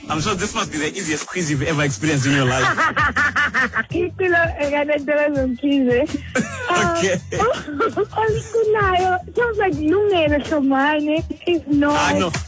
I'm sure this must be the easiest quiz you've ever experienced in your life. Okay. Sounds like lungelo somane. It's not. I know.